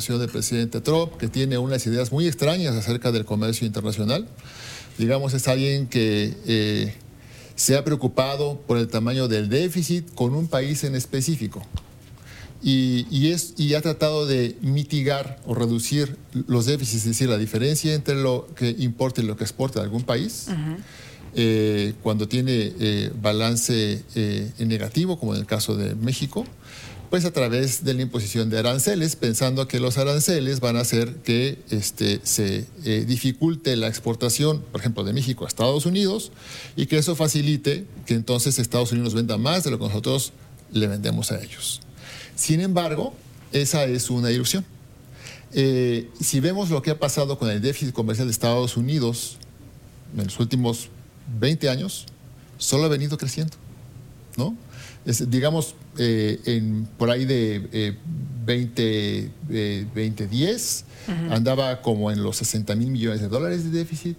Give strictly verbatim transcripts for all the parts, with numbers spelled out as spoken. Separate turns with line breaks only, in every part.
administración del presidente Trump, que tiene unas ideas muy extrañas acerca del comercio internacional. Digamos, es alguien que eh, se ha preocupado por el tamaño del déficit con un país en específico. Y, y, es, y ha tratado de mitigar o reducir los déficits, es decir, la diferencia entre lo que importa y lo que exporta de algún país, uh-huh. eh, cuando tiene eh, balance eh, negativo, como en el caso de México, pues a través de la imposición de aranceles, pensando que los aranceles van a hacer que este, se eh, dificulte la exportación, por ejemplo, de México a Estados Unidos, y que eso facilite que entonces Estados Unidos venda más de lo que nosotros le vendemos a ellos. Sin embargo, esa es una ilusión. Eh, si vemos lo que ha pasado con el déficit comercial de Estados Unidos en los últimos veinte años, solo ha venido creciendo, ¿no? Es, digamos, eh, en, por ahí de eh, veinte, eh, veinte diez, uh-huh. andaba como en los sesenta mil millones de dólares de déficit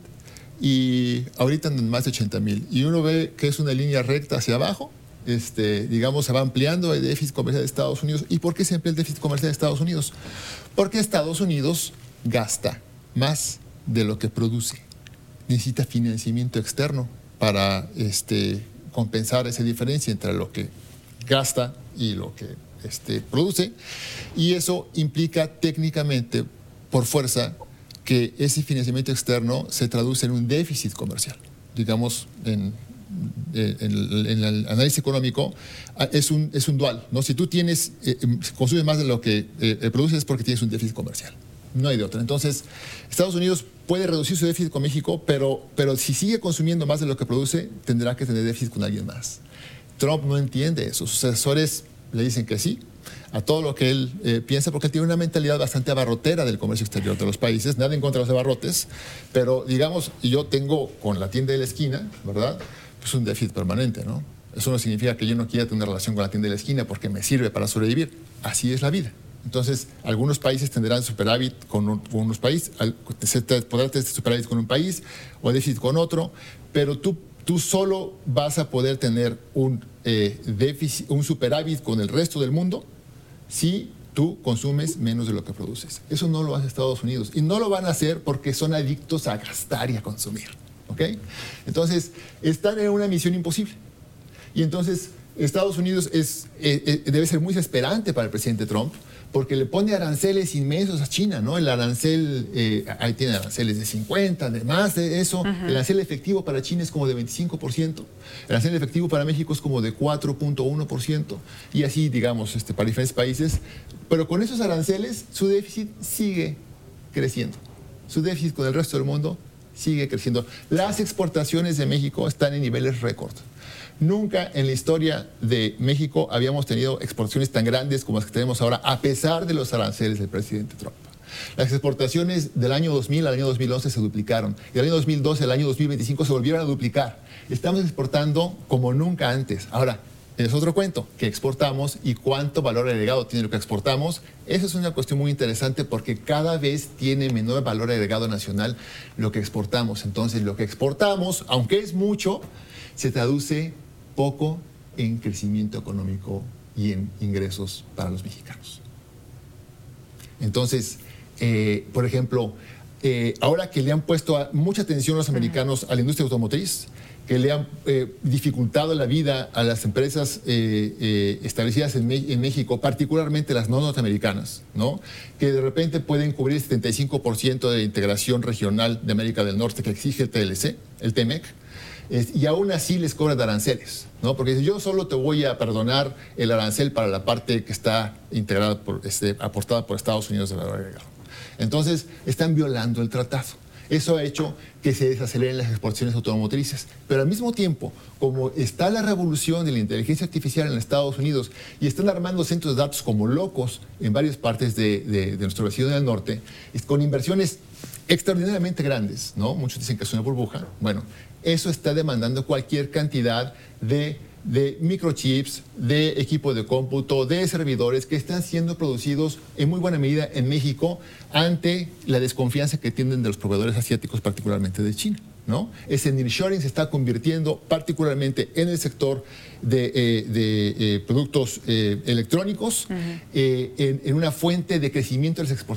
y ahorita en más de ochenta mil. Y uno ve que es una línea recta hacia abajo. Este, digamos, se va ampliando el déficit comercial de Estados Unidos. ¿Y por qué se amplía el déficit comercial de Estados Unidos? Porque Estados Unidos gasta más de lo que produce. Necesita financiamiento externo para este, compensar esa diferencia entre lo que gasta y lo que este, produce. Y eso implica técnicamente, por fuerza, que ese financiamiento externo se traduce en un déficit comercial. Digamos, en... En el, en el análisis económico es un, es un dual, ¿no? Si tú tienes, eh, consumes más de lo que eh, produces es porque tienes un déficit comercial. No hay de otra. Entonces, Estados Unidos puede reducir su déficit con México, pero, pero si sigue consumiendo más de lo que produce, tendrá que tener déficit con alguien más. Trump no entiende eso. Sus asesores le dicen que sí a todo lo que él eh, piensa, porque él tiene una mentalidad bastante abarrotera del comercio exterior de los países. Nada en contra de los abarrotes, pero digamos, yo tengo con la tienda de la esquina, ¿verdad?, pues un déficit permanente, ¿no? Eso no significa que yo no quiera tener una relación con la tienda de la esquina porque me sirve para sobrevivir. Así es la vida. Entonces, algunos países tendrán superávit con, un, con unos países, podrás tener superávit con un país o déficit con otro, pero tú, tú solo vas a poder tener un, eh, déficit, un superávit con el resto del mundo si tú consumes menos de lo que produces. Eso no lo hace Estados Unidos. Y no lo van a hacer porque son adictos a gastar y a consumir. ¿Okay? Entonces, están en una misión imposible. Y entonces, Estados Unidos es, eh, debe ser muy desesperante para el presidente Trump, porque le pone aranceles inmensos a China, ¿no? El arancel, eh, ahí tiene aranceles de cincuenta, de más de eso. Uh-huh. El arancel efectivo para China es como de veinticinco por ciento. El arancel efectivo para México es como de cuatro punto uno por ciento. Y así, digamos, este, para diferentes países. Pero con esos aranceles, su déficit sigue creciendo. Su déficit con el resto del mundo sigue creciendo. Las exportaciones de México están en niveles récord. Nunca en la historia de México habíamos tenido exportaciones tan grandes como las que tenemos ahora, a pesar de los aranceles del presidente Trump. Las exportaciones del año dos mil al año dos mil once se duplicaron. Y del año dos mil doce al año dos mil veinticinco se volvieron a duplicar. Estamos exportando como nunca antes. Ahora, es otro cuento, ¿qué exportamos y cuánto valor agregado tiene lo que exportamos? Esa es una cuestión muy interesante porque cada vez tiene menor valor agregado nacional lo que exportamos. Entonces, lo que exportamos, aunque es mucho, se traduce poco en crecimiento económico y en ingresos para los mexicanos. Entonces, eh, por ejemplo, eh, ahora que le han puesto mucha atención los americanos a la industria automotriz, que le han eh, dificultado la vida a las empresas eh, eh, establecidas en, en México, particularmente las no norteamericanas, ¿no? Que de repente pueden cubrir el setenta y cinco por ciento de integración regional de América del Norte que exige el T L C, el T M E C, es, y aún así les cobran aranceles, ¿no? Porque dicen, yo solo te voy a perdonar el arancel para la parte que está integrada, por, este, aportada por Estados Unidos de valor agregado. Entonces, están violando el tratado. Eso ha hecho que se desaceleren las exportaciones automotrices. Pero al mismo tiempo, como está la revolución de la inteligencia artificial en Estados Unidos y están armando centros de datos como locos en varias partes de, de, de nuestro vecino del norte, con inversiones extraordinariamente grandes, ¿no? Muchos dicen que es una burbuja. Bueno, eso está demandando cualquier cantidad de, de microchips, de equipo de cómputo, de servidores que están siendo producidos en muy buena medida en México ante la desconfianza que tienen de los proveedores asiáticos, particularmente de China, ¿no? Ese nearshoring se está convirtiendo particularmente en el sector de, eh, de eh, productos eh, electrónicos, uh-huh. eh, en, en una fuente de crecimiento de las exportaciones